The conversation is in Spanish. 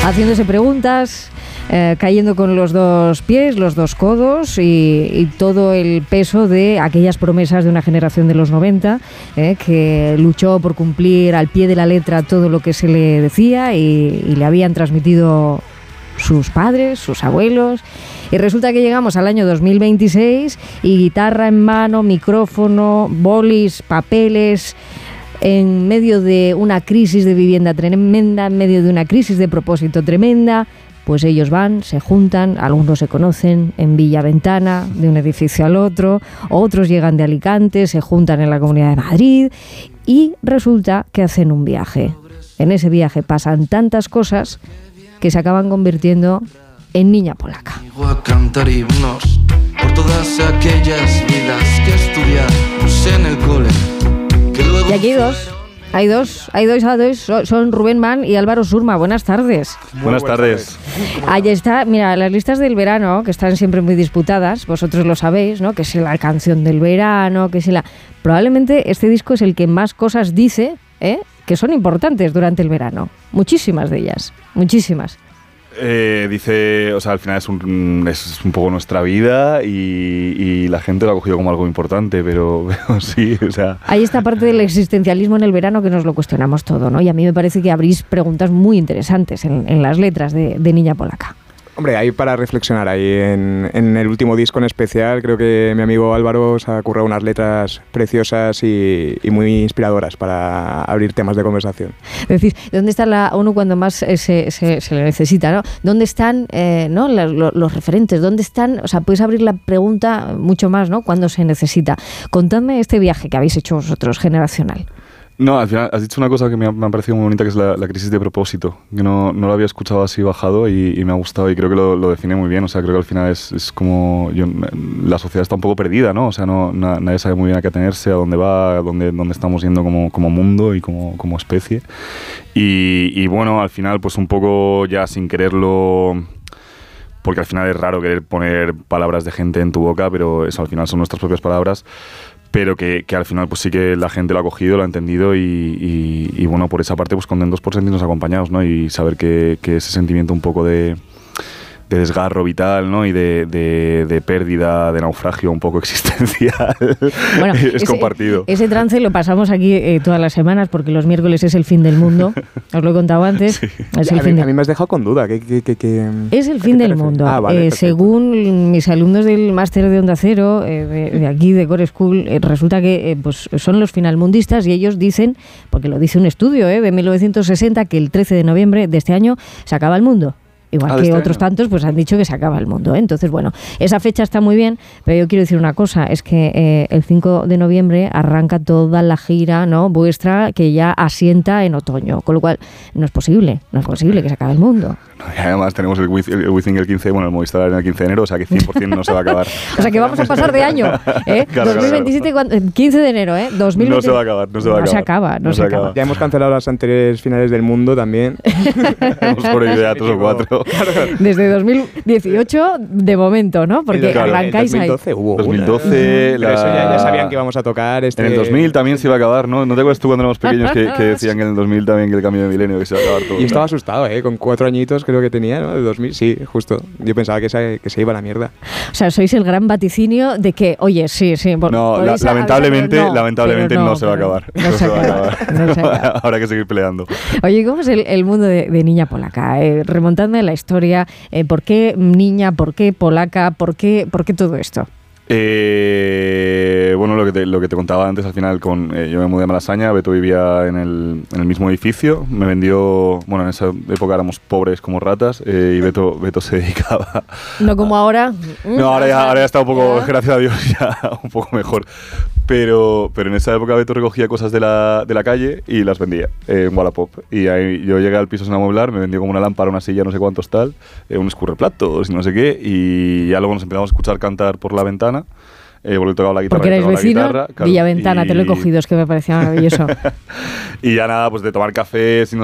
haciéndose preguntas, cayendo con los dos pies, los dos codos y todo el peso de aquellas promesas de una generación de los 90 que luchó por cumplir al pie de la letra todo lo que se le decía y le habían transmitido sus padres, sus abuelos. Y resulta que llegamos al año 2026 y guitarra en mano, micrófono, bolis, papeles, en medio de una crisis de vivienda tremenda, en medio de una crisis de propósito tremenda, pues ellos van, se juntan, algunos se conocen en Villaventana, de un edificio al otro, otros llegan de Alicante, se juntan en la Comunidad de Madrid y resulta que hacen un viaje. En ese viaje pasan tantas cosas que se acaban convirtiendo en Niña Polaca. A cantar himnos por todas aquellas vidas que estudiamos en el cole. Y aquí hay dos, son Rubén Mann y Álvaro Surma. Buenas tardes. Buenas tardes. Ahí está, mira, las listas del verano, que están siempre muy disputadas, vosotros lo sabéis, ¿no? Que es la canción del verano, que es la... Probablemente este disco es el que más cosas dice, que son importantes durante el verano. Muchísimas de ellas, muchísimas. Dice, o sea, al final es un poco nuestra vida y la gente lo ha cogido como algo importante, pero sí, o sea... Hay esta parte del existencialismo en el verano que nos lo cuestionamos todo, ¿no? Y a mí me parece que abrís preguntas muy interesantes en las letras de Niña Polaca. Hombre, hay para reflexionar ahí en el último disco en especial. Creo que mi amigo Álvaro se ha currado unas letras preciosas y muy inspiradoras para abrir temas de conversación. Es decir, ¿dónde está la ONU cuando más se le necesita, ¿no? ¿Dónde están ¿no? los referentes? ¿Dónde están? O sea, puedes abrir la pregunta mucho más, ¿no? Cuando se necesita. Contadme este viaje que habéis hecho vosotros, generacional. No, al final has dicho una cosa que me ha parecido muy bonita, que es la crisis de propósito, que no lo había escuchado así bajado y me ha gustado y creo que lo define muy bien. O sea, creo que al final es como... la sociedad está un poco perdida, ¿no? O sea, nadie sabe muy bien a qué atenerse, a dónde va, a dónde estamos yendo como mundo y como especie. Y bueno, al final pues un poco ya sin quererlo... Porque al final es raro querer poner palabras de gente en tu boca, pero eso al final son nuestras propias palabras. Pero que al final pues sí que la gente lo ha cogido, lo ha entendido y bueno, por esa parte pues contentos por sentirnos acompañados, ¿no? Y saber que ese sentimiento un poco de desgarro vital, ¿no? Y de pérdida, de naufragio un poco existencial, bueno, es compartido. Ese trance lo pasamos aquí todas las semanas porque los miércoles es el fin del mundo. Os lo he contado antes. Sí. A mí me has dejado con duda. Es el fin del mundo. Vale, según mis alumnos del máster de Onda Cero, de aquí, de Core School, resulta que pues son los finalmundistas y ellos dicen, porque lo dice un estudio de 1960, que el 13 de noviembre de este año se acaba el mundo. Igual que otros tantos pues han dicho que se acaba el mundo, ¿eh? Entonces, bueno, esa fecha está muy bien, pero yo quiero decir una cosa, es que el 5 de noviembre arranca toda la gira, ¿no?, vuestra, que ya asienta en otoño, con lo cual no es posible que se acabe el mundo. Y además tenemos el Wizzing el 15, bueno, el Movistar en el 15 de enero, o sea que 100% no se va a acabar. O sea que vamos a pasar de año, ¿eh? Claro, 2027, claro. 15 de enero, ¿eh? 2020. No se va a acabar, no se acaba. Ya hemos cancelado las anteriores finales del mundo también. Hemos sobrevivido a 3 o 4. Desde 2018, de momento, ¿no? Porque arrancáis ahí. 2012 hubo 2012, pero eso ya sabían que íbamos a tocar. En el 2000 también se iba a acabar, ¿no? ¿No te acuerdas tú cuando éramos pequeños que decían que en el 2000 también que el cambio de milenio que se iba a acabar todo? Y estaba asustado, con 4 añitos creo que tenía, ¿no? De 2000, sí, justo. Yo pensaba que se iba a la mierda. O sea, sois el gran vaticinio de que, oye, sí. No, lamentablemente no se va a acabar. No se va a acabar. Habrá que seguir peleando. Oye, ¿cómo es el mundo de Niña Polaca? Remontadme a la historia. ¿Por qué niña? ¿Por qué polaca? ¿Por qué todo esto? Bueno, lo que te contaba antes, al final yo me mudé a Malasaña, Beto vivía en el mismo edificio, me vendió, bueno, en esa época éramos pobres como ratas y Beto se dedicaba... No como ahora. No, ahora ya está un poco, gracias a Dios, ya un poco mejor. Pero en esa época Beto recogía cosas de la calle y las vendía en Wallapop. Y ahí yo llegué al piso sin amueblar, me vendió como una lámpara, una silla, no sé cuántos tal, un escurreplatos y no sé qué. Y ya luego nos empezamos a escuchar cantar por la ventana. Porque tocaba la guitarra. Porque eres vecino, claro, Villaventana, te lo he cogido, es que me parecía maravilloso. Y ya nada, pues de tomar café,